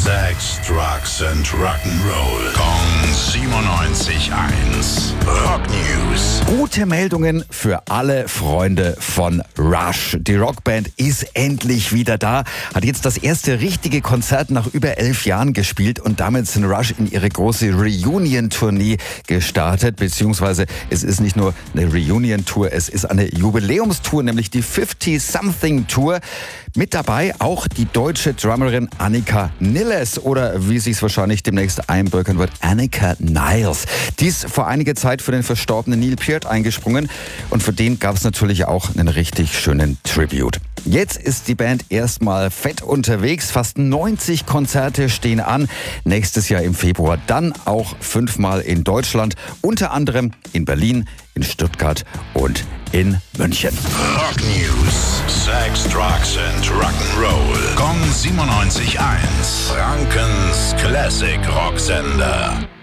Sex, Drugs and Rock'n'Roll. Kong 97.1. Rock News. Gute Meldungen für alle Freunde von Rush. Die Rockband ist endlich wieder da, hat jetzt das erste richtige Konzert nach über 11 Jahren gespielt und damit sind Rush in ihre große Reunion-Tournee gestartet, beziehungsweise es ist nicht nur eine Reunion-Tour, es ist eine Jubiläumstour, nämlich die 50-Something-Tour. Mit dabei auch die deutsche Drummerin Annika Nilles oder wie sie es wahrscheinlich demnächst einbürgern wird, Annika Niles. Die ist vor einiger Zeit für den verstorbenen Neil Peart eingesprungen und für den gab es natürlich auch einen richtig schönen Tribute. Jetzt ist die Band erstmal fett unterwegs, fast 90 Konzerte stehen an. Nächstes Jahr im Februar dann auch 5-mal in Deutschland, unter anderem in Berlin, in Stuttgart und in München. Rock News. Sex, Drugs and Rock'n'Roll. Kong 97.1. Frankens Classic Rocksender.